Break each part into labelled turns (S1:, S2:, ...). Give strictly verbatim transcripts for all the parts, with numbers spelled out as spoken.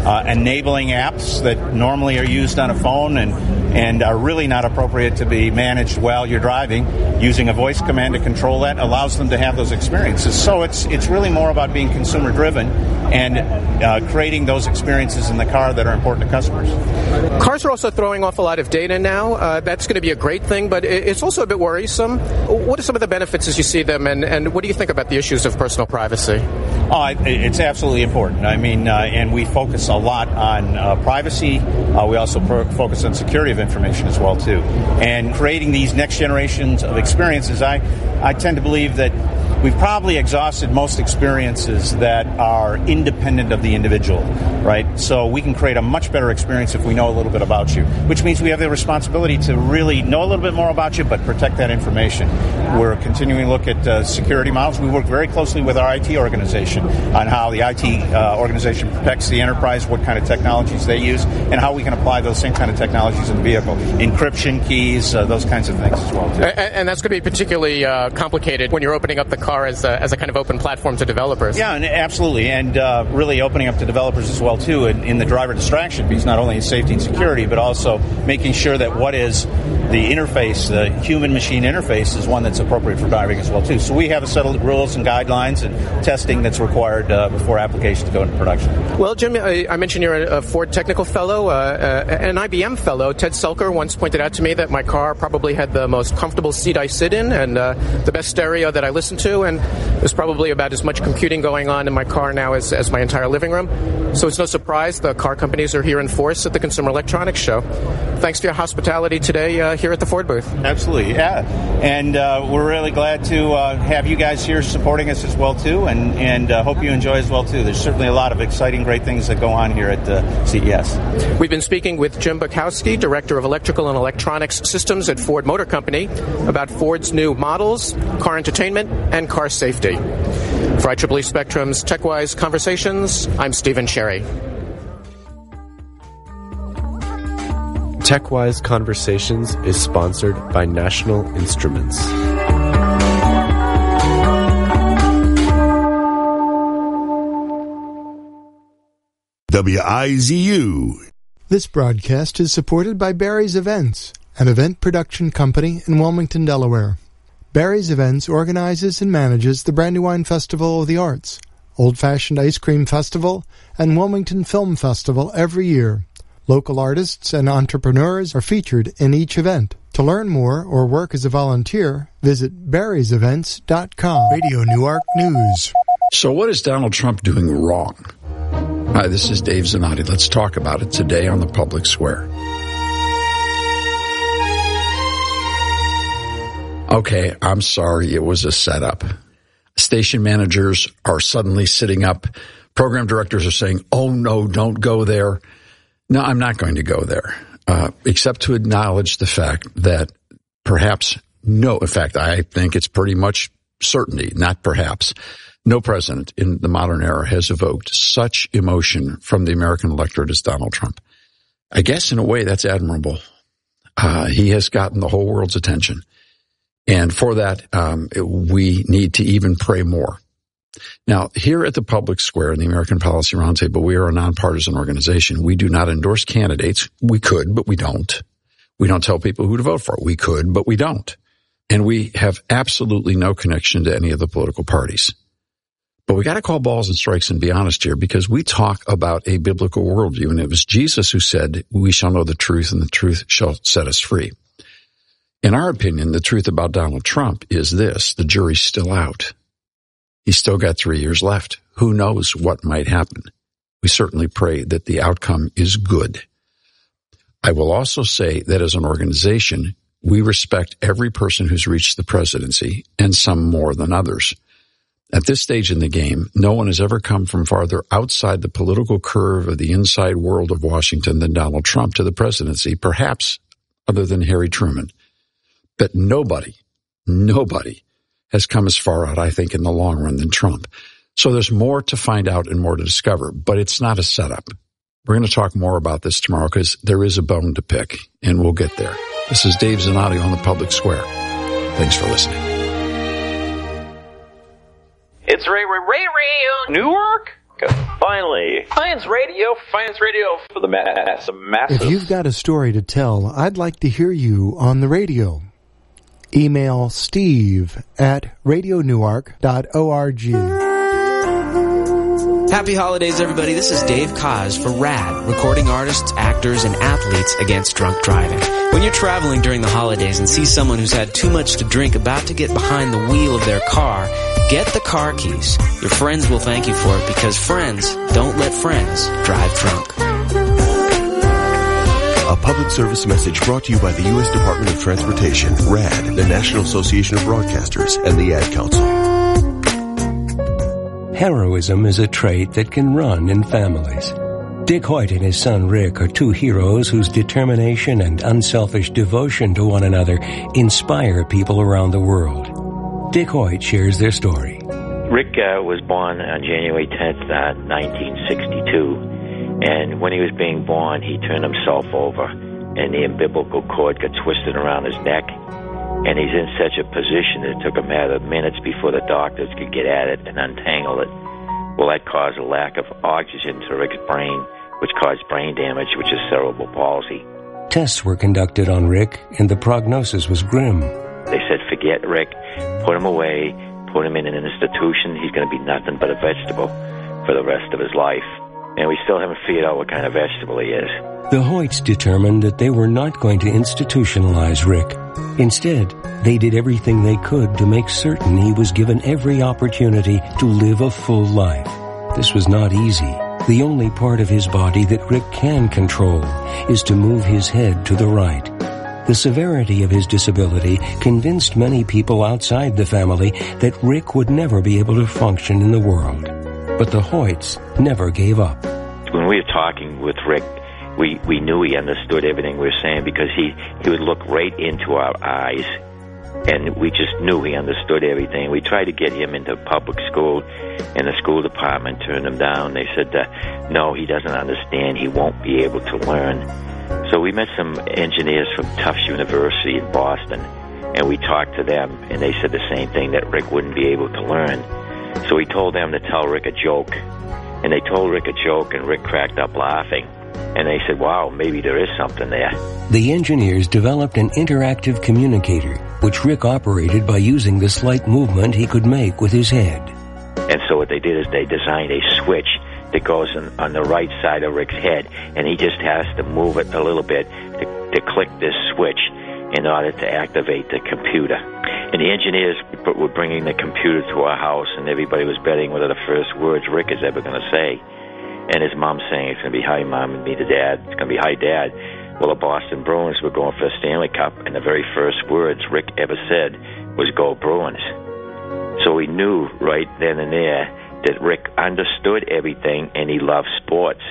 S1: uh, enabling apps that normally are used on a phone and, and are really not appropriate to be managed while you're driving. Using a voice command to control that allows them to have those experiences. So it's it's really more about being consumer-driven and uh, creating those experiences in the car that are important to customers.
S2: Cars are also throwing off a lot of data now. Uh, that's going to be a great thing, but it's also a bit worrisome. What are some of the benefits as you see them, and, and what do you think about the issues of personal privacy?
S1: Oh, it's absolutely important. I mean, uh, and we focus a lot on uh, privacy. Uh, we also pro- focus on security of information as well, too. And creating these next generations of experiences, I, I tend to believe that we've probably exhausted most experiences that are independent of the individual, right? So we can create a much better experience if we know a little bit about you, which means we have the responsibility to really know a little bit more about you, but protect that information. We're continuing to look at uh, security models. We work very closely with our I T organization on how the I T uh, organization protects the enterprise, what kind of technologies they use, and how we can apply those same kind of technologies in the vehicle. Encryption keys, uh, those kinds of things as well, too.
S2: And, and that's going to be particularly uh, complicated when you're opening up the car as a, as a kind of open platform to developers.
S1: Yeah, and absolutely, and uh, really opening up to developers as well, too, in, in the driver distraction piece, not only in safety and security, but also making sure that what is the interface, the human-machine interface, is one that's appropriate for driving as well, too. So we have a set of rules and guidelines and testing that's required uh, before applications go into production.
S2: Well, Jim, I, I mentioned you're a Ford Technical Fellow, uh, uh, an I B M Fellow. Ted Selker once pointed out to me that my car probably had the most comfortable seat I sit in and uh, the best stereo that I listen to, and there's probably about as much computing going on in my car now as, as my entire living room. So it's no surprise the car companies are here in force at the Consumer Electronics Show. Thanks for your hospitality today uh, here at the Ford booth.
S1: Absolutely, yeah. And uh, we're really glad to uh, have you guys here supporting us as well, too, and, and uh, hope you enjoy as well, too. There's certainly a lot of exciting, great things that go on here at uh, C E S.
S2: We've been speaking with Jim Bukowski, Director of Electrical and Electronics Systems at Ford Motor Company, about Ford's new models, car entertainment, and car safety. For I triple E Spectrum's TechWise Conversations, I'm Stephen Cherry.
S3: TechWise Conversations is sponsored by National Instruments.
S4: W I Z U.
S5: This broadcast is supported by Barry's Events, an event production company in Wilmington, Delaware. Barry's Events organizes and manages the Brandywine Festival of the Arts, Old Fashioned Ice Cream Festival, and Wilmington Film Festival every year. Local artists and entrepreneurs are featured in each event. To learn more or work as a volunteer, visit barrys events dot com. Radio Newark News.
S6: So what is Donald Trump doing wrong? Hi, this is Dave Zanotti. Let's talk about it today on the Public Square. Okay, I'm sorry, it was a setup. Station managers are suddenly sitting up. Program directors are saying, oh, no, don't go there. No, I'm not going to go there, uh, except to acknowledge the fact that perhaps no, in fact, I think it's pretty much certainty, not perhaps, no president in the modern era has evoked such emotion from the American electorate as Donald Trump. I guess in a way that's admirable. Uh, he has gotten the whole world's attention. And for that, um, we need to even pray more. Now, here at the Public Square in the American Policy Roundtable, we are a nonpartisan organization. We do not endorse candidates. We could, but we don't. We don't tell people who to vote for. We could, but we don't. And we have absolutely no connection to any of the political parties. But we got to call balls and strikes and be honest here, because we talk about a biblical worldview, and it was Jesus who said, we shall know the truth, and the truth shall set us free. In our opinion, the truth about Donald Trump is this: the jury's still out. He's still got three years left. Who knows what might happen? We certainly pray that the outcome is good. I will also say that as an organization, we respect every person who's reached the presidency, and some more than others. At this stage in the game, no one has ever come from farther outside the political curve of the inside world of Washington than Donald Trump to the presidency, perhaps other than Harry Truman. But nobody, nobody has come as far out, I think, in the long run than Trump. So there's more to find out and more to discover, but it's not a setup. We're going to talk more about this tomorrow because there is a bone to pick, and we'll get there. This is Dave Zanotti on the Public Square. Thanks for listening.
S7: It's Ray Ray Ray Ray Newark. Finally, Science Radio, Science Radio for the mass, masses.
S5: If you've got a story to tell, I'd like to hear you on the radio. Email steve at radio newark dot org.
S8: Happy holidays, everybody. This is Dave Koz for RAD, recording artists, actors, and athletes against drunk driving. When you're traveling during the holidays and see someone who's had too much to drink about to get behind the wheel of their car, get the car keys. Your friends will thank you for it because friends don't let friends drive drunk.
S4: A public service message brought to you by the U S Department of Transportation, RAD, the National Association of Broadcasters, and the Ad Council.
S9: Heroism is a trait that can run in families. Dick Hoyt and his son Rick are two heroes whose determination and unselfish devotion to one another inspire people around the world. Dick Hoyt shares their story.
S10: Rick uh, was born on January tenth, uh, nineteen sixty-two, and when he was being born, he turned himself over, and the umbilical cord got twisted around his neck. And he's in such a position that it took a matter of minutes before the doctors could get at it and untangle it. Well, that caused a lack of oxygen to Rick's brain, which caused brain damage, which is cerebral palsy.
S9: Tests were conducted on Rick, and the prognosis was grim.
S10: They said, forget Rick, put him away, put him in an institution. He's going to be nothing but a vegetable for the rest of his life. And we still haven't figured out what kind of vegetable he is.
S9: The Hoyts determined that they were not going to institutionalize Rick. Instead, they did everything they could to make certain he was given every opportunity to live a full life. This was not easy. The only part of his body that Rick can control is to move his head to the right. The severity of his disability convinced many people outside the family that Rick would never be able to function in the world. But the Hoyts never gave up.
S10: When we were talking with Rick, we, we knew he understood everything we were saying because he, he would look right into our eyes, and we just knew he understood everything. We tried to get him into public school, and the school department turned him down. They said, uh, no, he doesn't understand. He won't be able to learn. So we met some engineers from Tufts University in Boston, and we talked to them, and they said the same thing, that Rick wouldn't be able to learn. So we told them to tell Rick a joke. And they told Rick a joke, and Rick cracked up laughing. And they said, wow, maybe there is something there.
S9: The engineers developed an interactive communicator, which Rick operated by using the slight movement he could make with his head.
S10: And so what they did is they designed a switch that goes on, on the right side of Rick's head, and he just has to move it a little bit to, to click this switch in order to activate the computer. And the engineers were bringing the computer to our house, and everybody was betting what are the first words Rick is ever going to say. And his mom's saying, it's going to be hi, Mom, and me to Dad. It's going to be hi, Dad. Well, the Boston Bruins were going for the Stanley Cup, and the very first words Rick ever said was, go Bruins. So we knew right then and there that Rick understood everything, and he loved sports.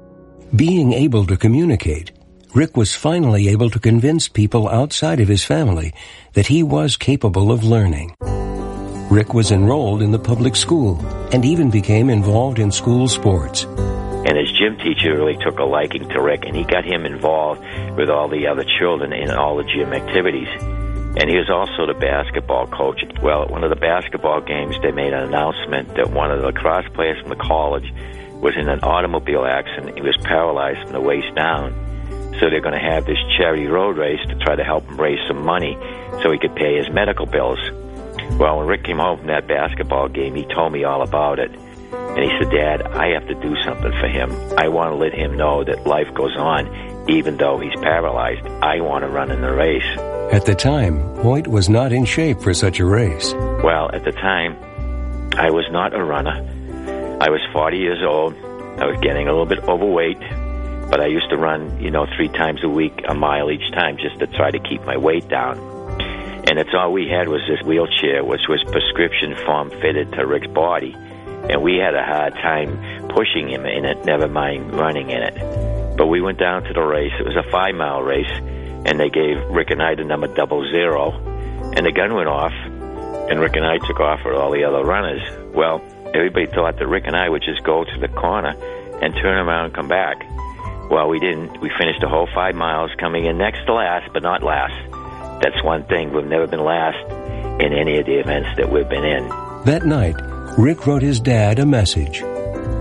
S9: Being able to communicate, Rick was finally able to convince people outside of his family that he was capable of learning. Rick was enrolled in the public school and even became involved in school sports.
S10: And his gym teacher really took a liking to Rick, and he got him involved with all the other children in all the gym activities. And he was also the basketball coach. Well, at one of the basketball games, they made an announcement that one of the lacrosse players from the college was in an automobile accident. He was paralyzed from the waist down. So they're going to have this charity road race to try to help him raise some money so he could pay his medical bills. Well, when Rick came home from that basketball game, he told me all about it. And he said, Dad, I have to do something for him. I want to let him know that life goes on, even though he's paralyzed. I want to run in the race.
S9: At the time, Hoyt was not in shape for such a race.
S10: Well, at the time, I was not a runner. I was forty years old. I was getting a little bit overweight, but I used to run, you know, three times a week, a mile each time, just to try to keep my weight down. And that's all we had was this wheelchair, which was prescription form fitted to Rick's body. And we had a hard time pushing him in it, never mind running in it. But we went down to the race. It was a five-mile race, and they gave Rick and I the number double zero, and the gun went off, and Rick and I took off with all the other runners. Well, everybody thought that Rick and I would just go to the corner and turn around and come back. Well, we didn't. We finished the whole five miles, coming in next to last, but not last. That's one thing. We've never been last in any of the events that we've been in.
S9: That night, Rick wrote his dad a message.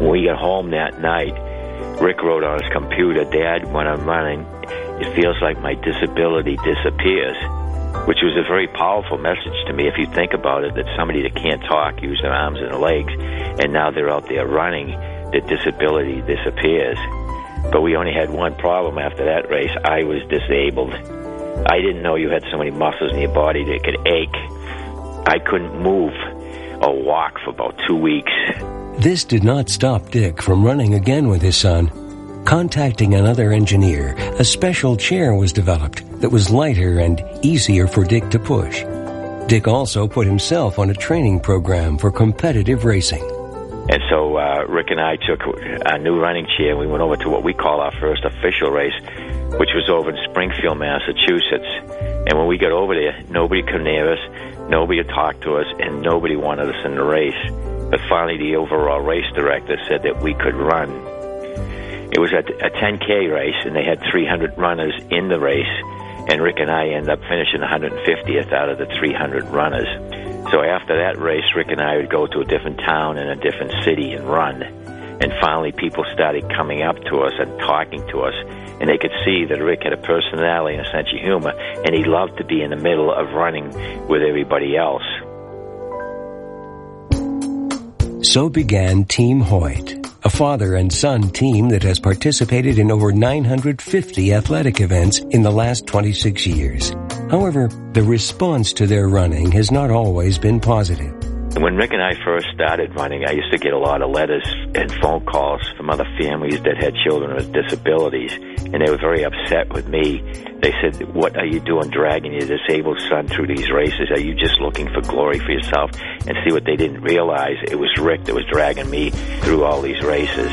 S10: When we got home that night, Rick wrote on his computer, "Dad, when I'm running, it feels like my disability disappears," which was a very powerful message to me if you think about it, that somebody that can't talk, use their arms and their legs, and now they're out there running, their disability disappears. But we only had one problem after that race. I was disabled. I didn't know you had so many muscles in your body that could ache. I couldn't move or walk for about two weeks.
S9: This did not stop Dick from running again with his son. Contacting another engineer, a special chair was developed that was lighter and easier for Dick to push. Dick also put himself on a training program for competitive racing.
S10: And so uh, Rick and I took a new running chair and we went over to what we call our first official race, which was over in Springfield, Massachusetts. And when we got over there, nobody came near us, nobody had talked to us, and nobody wanted us in the race. But finally, the overall race director said that we could run. It was a, a ten K race, and they had three hundred runners in the race, and Rick and I ended up finishing one hundred fiftieth out of the three hundred runners. So after that race, Rick and I would go to a different town and a different city and run. And finally, people started coming up to us and talking to us, and they could see that Rick had a personality and a sense of humor, and he loved to be in the middle of running with everybody else.
S9: So began Team Hoyt, a father and son team that has participated in over nine hundred fifty athletic events in the last twenty-six years. However, the response to their running has not always been positive.
S10: When Rick and I first started running, I used to get a lot of letters and phone calls from other families that had children with disabilities, and they were very upset with me. They said, "What are you doing dragging your disabled son through these races? Are you just looking for glory for yourself?" And see, what they didn't realize, it was Rick that was dragging me through all these races.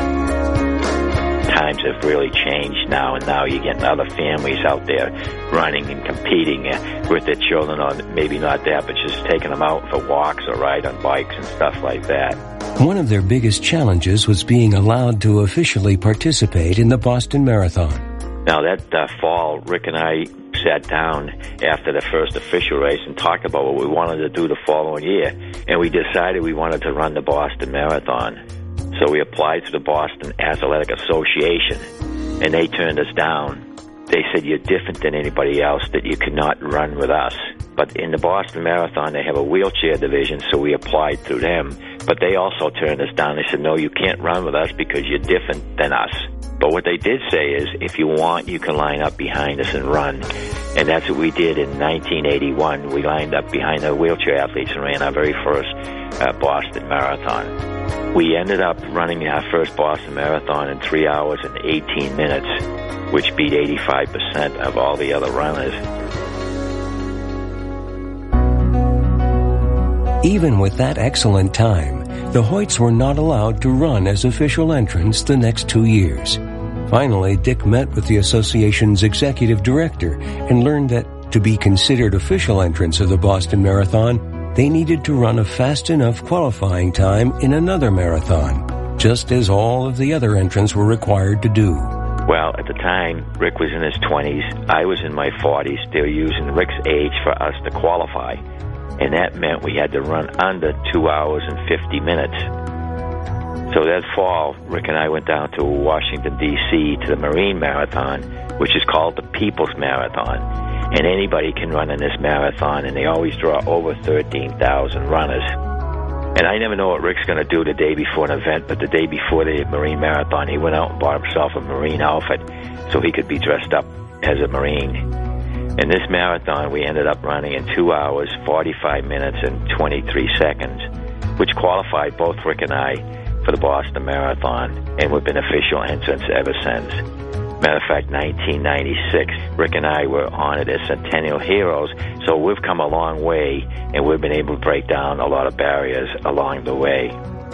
S10: Times have really changed now, and now you're getting other families out there running and competing with their children, or maybe not that, but just taking them out for walks or ride on bikes and stuff like that.
S9: One of their biggest challenges was being allowed to officially participate in the Boston Marathon.
S10: Now that uh, fall, Rick and I sat down after the first official race and talked about what we wanted to do the following year, and we decided we wanted to run the Boston Marathon. So we applied to the Boston Athletic Association, and they turned us down. They said, "You're different than anybody else, that you could not run with us." But in the Boston Marathon, they have a wheelchair division, so we applied through them. But they also turned us down. They said, "No, you can't run with us because you're different than us." But what they did say is, if you want, you can line up behind us and run. And that's what we did in nineteen eighty-one. We lined up behind the wheelchair athletes and ran our very first uh, Boston Marathon. We ended up running our first Boston Marathon in three hours and eighteen minutes, which beat eighty-five percent of all the other runners.
S9: Even with that excellent time, the Hoyts were not allowed to run as official entrants the next two years. Finally, Dick met with the association's executive director and learned that to be considered official entrants of the Boston Marathon, they needed to run a fast enough qualifying time in another marathon, just as all of the other entrants were required to do.
S10: Well, at the time, Rick was in his twenties. I was in my forties. They were using Rick's age for us to qualify. And that meant we had to run under two hours and fifty minutes. So that fall, Rick and I went down to Washington, D C to the Marine Marathon, which is called the People's Marathon. And anybody can run in this marathon, and they always draw over thirteen thousand runners. And I never know what Rick's going to do the day before an event, but the day before the Marine Marathon, he went out and bought himself a Marine outfit so he could be dressed up as a Marine. In this marathon, we ended up running in two hours, forty-five minutes, and twenty-three seconds, which qualified both Rick and I for the Boston Marathon, and we've been official entrants ever since. Matter of fact, nineteen ninety-six, Rick and I were honored as Centennial Heroes, so we've come a long way, and we've been able to break down a lot of barriers along the way.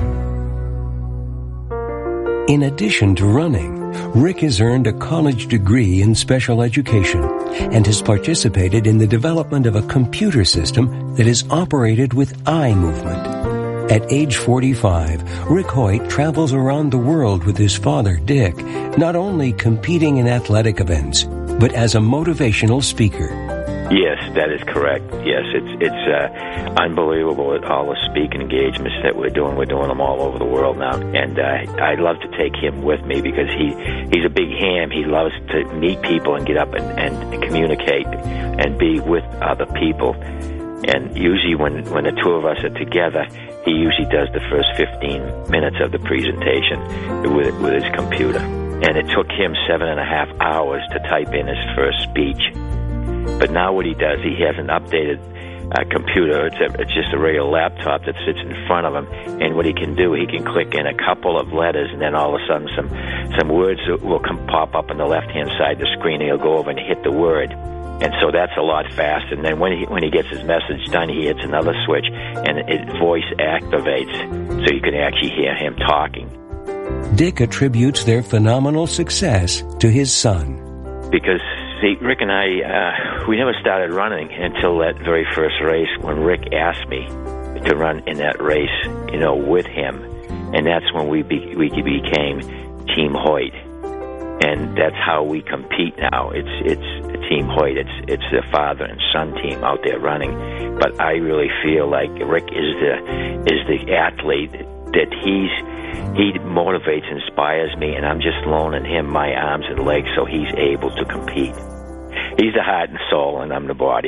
S9: In addition to running, Rick has earned a college degree in special education and has participated in the development of a computer system that is operated with eye movement. At age forty-five, Rick Hoyt travels around the world with his father, Dick, not only competing in athletic events, but as a motivational speaker.
S10: Yes, that is correct. Yes, it's it's uh, unbelievable at all the speaking engagements that we're doing. We're doing them all over the world now, and uh, I'd love to take him with me because he he's a big ham. He loves to meet people and get up and, and communicate and be with other people. And usually when, when the two of us are together, he usually does the first fifteen minutes of the presentation with with his computer. And it took him seven and a half hours to type in his first speech. But now what he does, he has an updated uh, computer. It's, a, it's just a regular laptop that sits in front of him. And what he can do, he can click in a couple of letters, and then all of a sudden some some words will come pop up on the left-hand side of the screen, and he'll go over and hit the word. And so that's a lot faster. And then when he when he gets his message done, he hits another switch, and it voice activates, so you can actually hear him talking.
S9: Dick attributes their phenomenal success to his son.
S10: Because, see, Rick and I, uh, we never started running until that very first race when Rick asked me to run in that race, you know, with him. And that's when we be, we became Team Hoyt. And that's how we compete now. It's it's Team Hoyt. It's it's the father and son team out there running. But I really feel like Rick is the is the athlete that he's he motivates, inspires me, and I'm just loaning him my arms and legs so he's able to compete. He's the heart and soul, and I'm the body.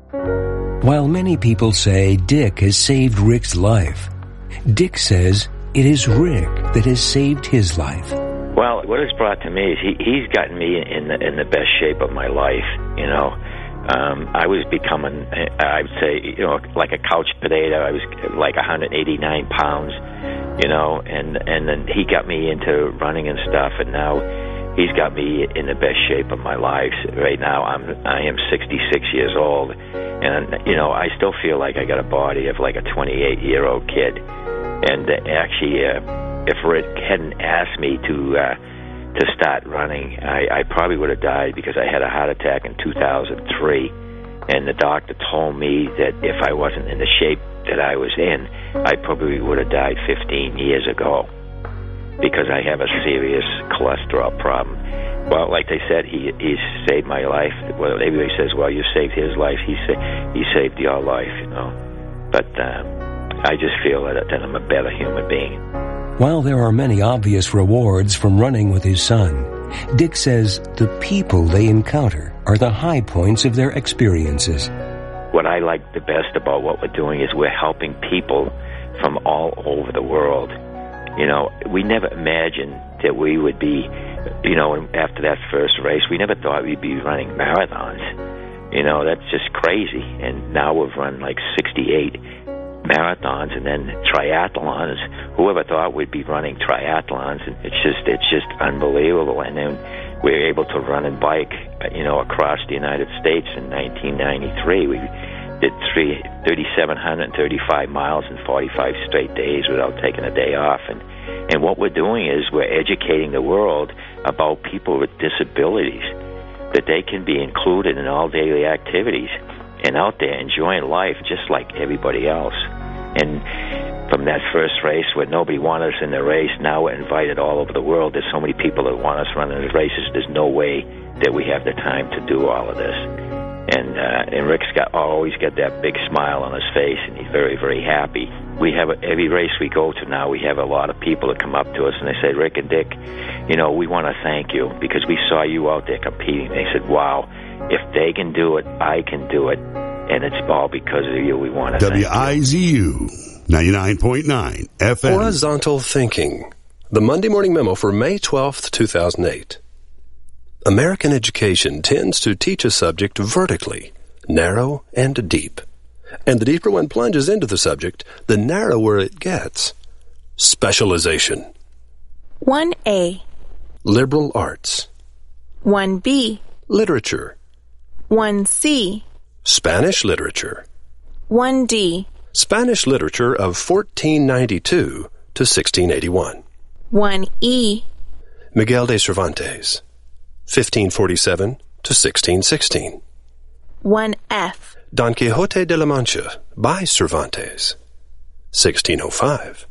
S9: While many people say Dick has saved Rick's life, Dick says it is Rick that has saved his life.
S10: Well, what it's brought to me is he, he's gotten me in the, in the best shape of my life, you know. Um, I was becoming, I would say, you know, like a couch potato. I was like one hundred eighty-nine pounds, you know, and, and then he got me into running and stuff, and now he's got me in the best shape of my life. Right now, I'm, I am sixty-six years old, and, you know, I still feel like I got a body of like a twenty-eight-year-old kid. And uh, actually, uh, if Rick hadn't asked me to uh, to start running, I, I probably would have died because I had a heart attack in two thousand three, and the doctor told me that if I wasn't in the shape that I was in, I probably would have died fifteen years ago because I have a serious cholesterol problem. Well, like they said, he he saved my life. Well, everybody says, well, you saved his life. He sa- he saved your life, you know. But uh, I just feel that, that I'm a better human being.
S9: While there are many obvious rewards from running with his son, Dick says the people they encounter are the high points of their experiences.
S10: What I like the best about what we're doing is we're helping people from all over the world. You know, we never imagined that we would be, you know, after that first race, we never thought we'd be running marathons. You know, that's just crazy. And now we've run like sixty-eight marathons and then triathlons. Whoever thought we'd be running triathlons? And it's just it's just unbelievable. And then we're able to run and bike, you know, across the United States in nineteen ninety-three. We did three thousand seven hundred thirty-five miles in forty-five straight days without taking a day off. And and what we're doing is we're educating the world about people with disabilities, that they can be included in all daily activities and out there enjoying life just like everybody else. And from that first race where nobody wanted us in the race, now we're invited all over the world. There's so many people that want us running the races, there's no way that we have the time to do all of this. And uh, and Rick's got always got that big smile on his face, and he's very, very happy. We have a, every race we go to now, we have a lot of people that come up to us and they say, Rick and Dick, you know, we want to thank you because we saw you out there competing. They said, wow, if they can do it, I can do it. And it's all because of you. We want to
S11: W I Z U ninety-nine point nine F M.
S3: Horizontal Thinking. The Monday Morning Memo for May twelfth, two thousand eight. American education tends to teach a subject vertically, narrow and deep. And the deeper one plunges into the subject, the narrower it gets. Specialization.
S12: one A.
S3: Liberal arts.
S12: one B.
S3: Literature.
S12: one C.
S3: Spanish literature.
S12: one D.
S3: Spanish literature of fourteen ninety-two to sixteen eighty-one.
S12: one E.
S3: Miguel de Cervantes, fifteen forty-seven to sixteen sixteen.
S12: one F.
S3: Don Quixote de la Mancha by Cervantes, sixteen oh five.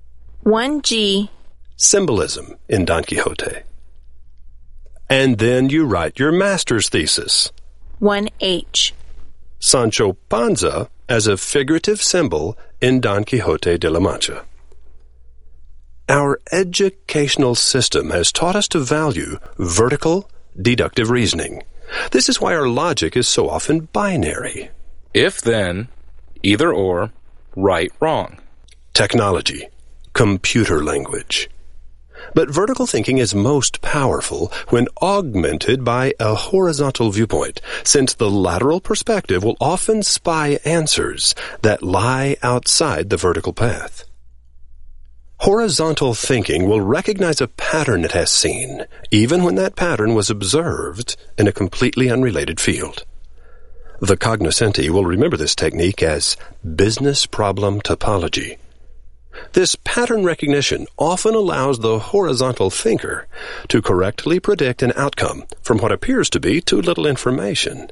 S12: one G.
S3: Symbolism in Don Quixote. And then you write your master's thesis.
S12: one H.
S3: Sancho Panza as a figurative symbol in Don Quixote de la Mancha. Our educational system has taught us to value vertical, deductive reasoning. This is why our logic is so often binary.
S13: If then, either or, right, wrong.
S3: Technology, computer language. But vertical thinking is most powerful when augmented by a horizontal viewpoint, since the lateral perspective will often spy answers that lie outside the vertical path. Horizontal thinking will recognize a pattern it has seen, even when that pattern was observed in a completely unrelated field. The cognoscenti will remember this technique as business problem topology. This pattern recognition often allows the horizontal thinker to correctly predict an outcome from what appears to be too little information.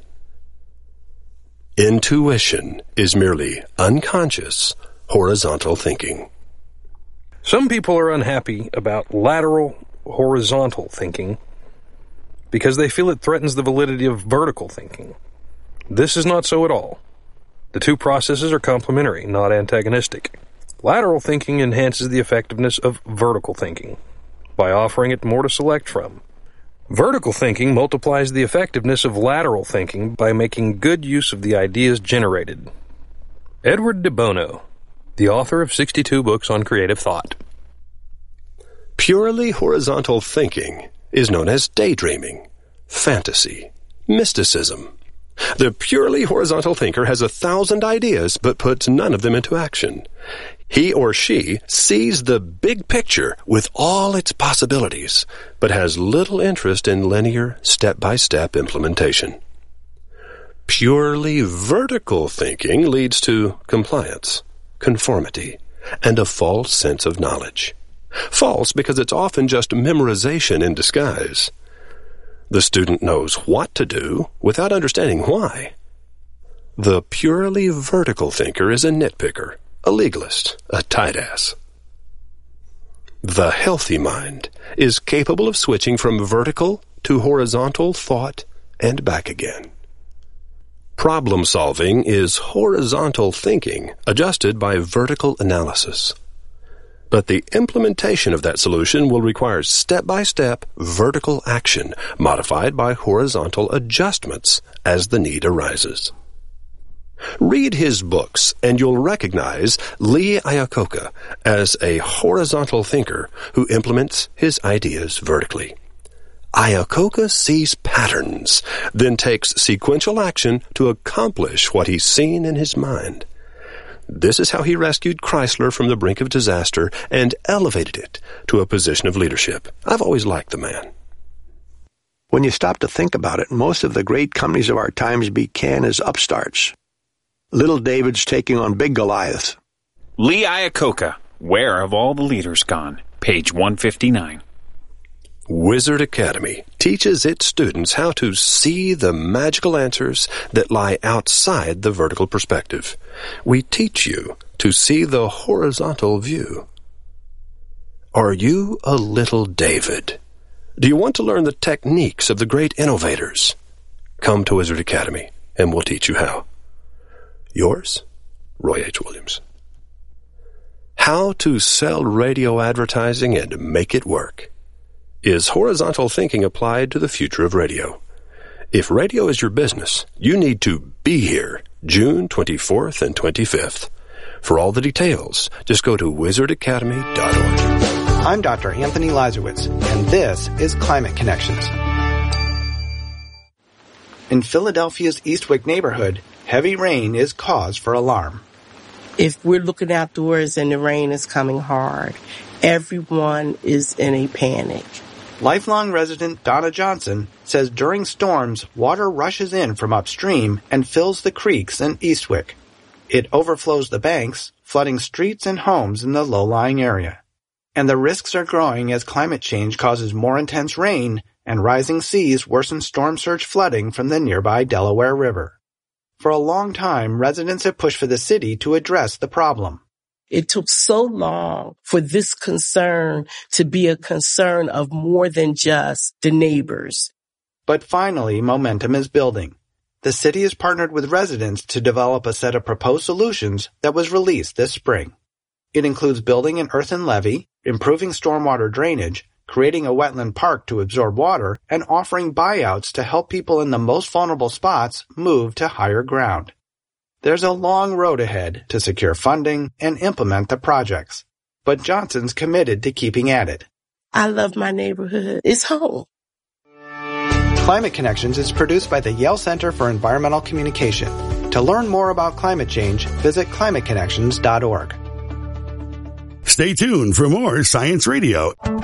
S3: Intuition is merely unconscious horizontal thinking.
S14: Some people are unhappy about lateral horizontal thinking because they feel it threatens the validity of vertical thinking. This is not so at all. The two processes are complementary, not antagonistic. Lateral thinking enhances the effectiveness of vertical thinking by offering it more to select from. Vertical thinking multiplies the effectiveness of lateral thinking by making good use of the ideas generated. Edward de Bono, the author of sixty-two books on creative thought.
S3: Purely horizontal thinking is known as daydreaming, fantasy, mysticism. The purely horizontal thinker has a thousand ideas but puts none of them into action. He or she sees the big picture with all its possibilities, but has little interest in linear, step-by-step implementation. Purely vertical thinking leads to compliance, conformity, and a false sense of knowledge. False because it's often just memorization in disguise. The student knows what to do without understanding why. The purely vertical thinker is a nitpicker, a legalist, a tight-ass. The healthy mind is capable of switching from vertical to horizontal thought and back again. Problem solving is horizontal thinking adjusted by vertical analysis. But the implementation of that solution will require step-by-step vertical action modified by horizontal adjustments as the need arises. Read his books and you'll recognize Lee Iacocca as a horizontal thinker who implements his ideas vertically. Iacocca sees patterns, then takes sequential action to accomplish what he's seen in his mind. This is how he rescued Chrysler from the brink of disaster and elevated it to a position of leadership. I've always liked the man.
S15: When you stop to think about it, most of the great companies of our times began as upstarts. Little David's taking on big Goliaths.
S16: Lee Iacocca, Where Have All the Leaders Gone? Page one fifty-nine.
S3: Wizard Academy teaches its students how to see the magical answers that lie outside the vertical perspective. We teach you to see the horizontal view. Are you a little David? Do you want to learn the techniques of the great innovators? Come to Wizard Academy, and we'll teach you how. Yours, Roy H. Williams. How to sell radio advertising and make it work. Is horizontal thinking applied to the future of radio? If radio is your business, you need to be here June twenty-fourth and twenty-fifth. For all the details, just go to wizard academy dot org.
S17: I'm Doctor Anthony Lazarowitz, and this is Climate Connections. In Philadelphia's Eastwick neighborhood, heavy rain is cause for alarm.
S18: If we're looking outdoors and the rain is coming hard, everyone is in a panic.
S17: Lifelong resident Donna Johnson says during storms, water rushes in from upstream and fills the creeks in Eastwick. It overflows the banks, flooding streets and homes in the low-lying area. And the risks are growing as climate change causes more intense rain and rising seas worsen storm surge flooding from the nearby Delaware River. For a long time, residents have pushed for the city to address the problem.
S18: It took so long for this concern to be a concern of more than just the neighbors.
S17: But finally, momentum is building. The city has partnered with residents to develop a set of proposed solutions that was released this spring. It includes building an earthen levee, improving stormwater drainage, creating a wetland park to absorb water, and offering buyouts to help people in the most vulnerable spots move to higher ground. There's a long road ahead to secure funding and implement the projects, but Johnson's committed to keeping at it.
S18: I love my neighborhood. It's home.
S17: Climate Connections is produced by the Yale Center for Environmental Communication. To learn more about climate change, visit climate connections dot org.
S11: Stay tuned for more Science Radio.